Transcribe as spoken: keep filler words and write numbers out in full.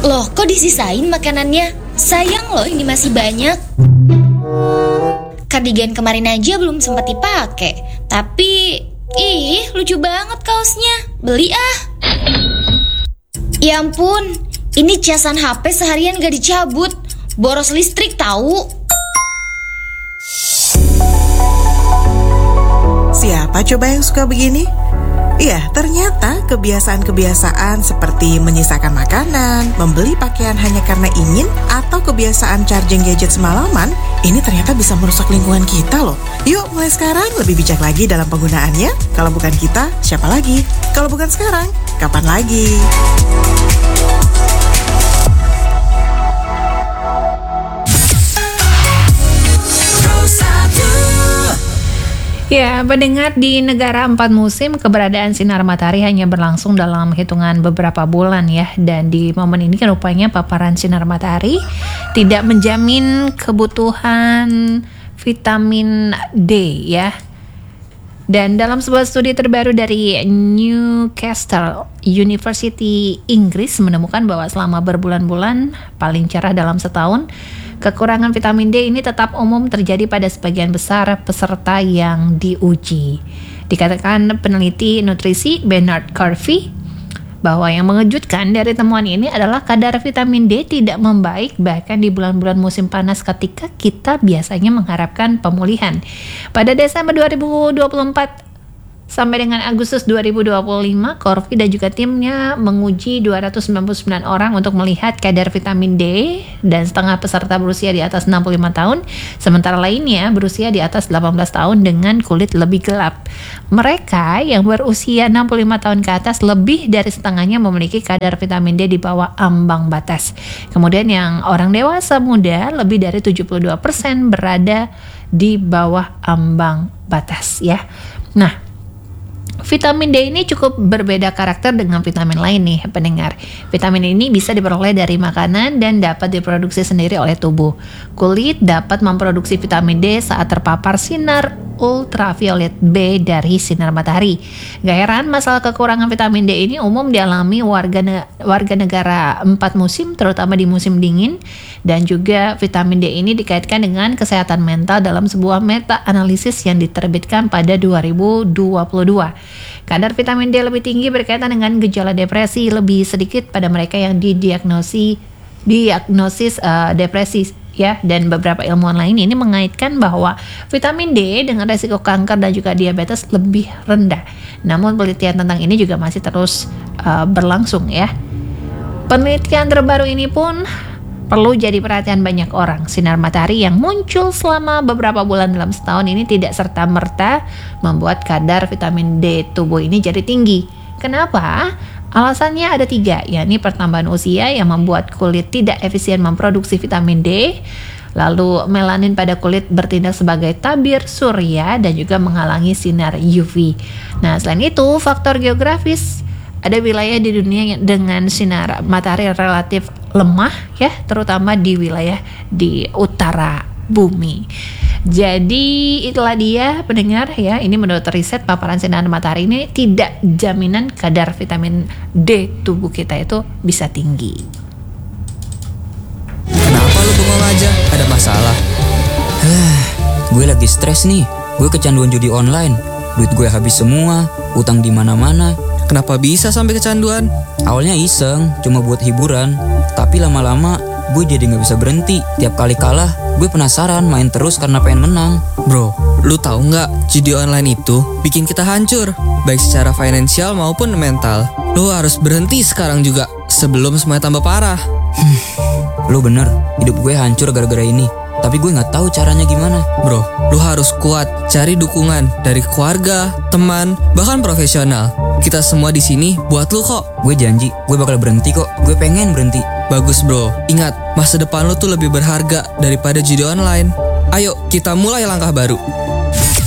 Loh, kok disisain makanannya? Sayang loh, ini masih banyak. Kardigan kemarin aja belum sempat dipakai. Tapi, ih, lucu banget kaosnya. Beli ah. Ya ampun, ini casan H P seharian gak dicabut. Boros listrik tahu. Siapa coba yang suka begini? Iya, ternyata kebiasaan-kebiasaan seperti menyisakan makanan, membeli pakaian hanya karena ingin, atau kebiasaan charging gadget semalaman, ini ternyata bisa merusak lingkungan kita loh. Yuk, mulai sekarang lebih bijak lagi dalam penggunaannya. Kalau bukan kita, siapa lagi? Kalau bukan sekarang, kapan lagi? Ya, pendengar, di negara empat musim, keberadaan sinar matahari hanya berlangsung dalam hitungan beberapa bulan ya. Dan di momen ini kan rupanya paparan sinar matahari tidak menjamin kebutuhan vitamin D ya. Dan dalam sebuah studi terbaru dari Newcastle University Inggris menemukan bahwa selama berbulan-bulan, paling cerah dalam setahun, kekurangan vitamin D ini tetap umum terjadi pada sebagian besar peserta yang diuji. Dikatakan peneliti nutrisi Bernard Carvey bahwa yang mengejutkan dari temuan ini adalah kadar vitamin D tidak membaik bahkan di bulan-bulan musim panas ketika kita biasanya mengharapkan pemulihan. Pada Desember dua ribu dua puluh empat sampai dengan Agustus dua ribu dua puluh lima, Carvey dan juga timnya menguji dua ratus sembilan puluh sembilan orang untuk melihat kadar vitamin D dan setengah peserta berusia di atas enam puluh lima tahun, sementara lainnya berusia di atas delapan belas tahun dengan kulit lebih gelap. Mereka yang berusia enam puluh lima tahun ke atas, lebih dari setengahnya memiliki kadar vitamin D di bawah ambang batas. Kemudian yang orang dewasa muda, lebih dari tujuh puluh dua persen berada di bawah ambang batas ya. Nah, vitamin D ini cukup berbeda karakter dengan vitamin lain nih pendengar. Vitamin ini bisa diperoleh dari makanan dan dapat diproduksi sendiri oleh tubuh. Kulit dapat memproduksi vitamin D saat terpapar sinar ultraviolet B dari sinar matahari. Gak heran masalah kekurangan vitamin D ini umum dialami warga ne- warga negara empat musim, terutama di musim dingin. Dan juga vitamin D ini dikaitkan dengan kesehatan mental dalam sebuah meta-analisis yang diterbitkan pada dua ribu dua puluh dua. Kadar vitamin D lebih tinggi berkaitan dengan gejala depresi lebih sedikit pada mereka yang didiagnosi diagnosis uh, depresi ya, dan beberapa ilmuwan lain ini mengaitkan bahwa vitamin D dengan resiko kanker dan juga diabetes lebih rendah. Namun penelitian tentang ini juga masih terus uh, berlangsung ya. Penelitian terbaru ini pun perlu jadi perhatian banyak orang. Sinar matahari yang muncul selama beberapa bulan dalam setahun ini tidak serta-merta membuat kadar vitamin D tubuh ini jadi tinggi. Kenapa? Alasannya ada tiga, yakni pertambahan usia yang membuat kulit tidak efisien memproduksi vitamin D, lalu melanin pada kulit bertindak sebagai tabir surya dan juga menghalangi sinar U V. Nah, selain itu faktor geografis. Ada wilayah di dunia dengan sinar matahari relatif lemah ya, terutama di wilayah di utara bumi. Jadi itulah dia pendengar ya, ini menurut riset paparan sinar matahari ini tidak jaminan kadar vitamin D tubuh kita itu bisa tinggi. Kenapa lu bengong aja? Ada masalah? Gue lagi stres nih. Gue kecanduan judi online. Duit gue habis semua, utang di mana-mana. Kenapa bisa sampai kecanduan? Awalnya iseng, cuma buat hiburan. Tapi lama-lama gue jadi gak bisa berhenti. Tiap kali kalah, gue penasaran main terus karena pengen menang. Bro, lu tahu nggak, judi online itu bikin kita hancur, baik secara finansial maupun mental. Lu harus berhenti sekarang juga, sebelum semuanya tambah parah. Lu bener, hidup gue hancur gara-gara ini. Tapi gue gak tahu caranya gimana. Bro, lu harus kuat, cari dukungan dari keluarga, teman, bahkan profesional. Kita semua di sini buat lu kok. Gue janji, gue bakal berhenti kok. Gue pengen berhenti. Bagus bro, ingat, masa depan lu tuh lebih berharga daripada judi online. Ayo, kita mulai langkah baru.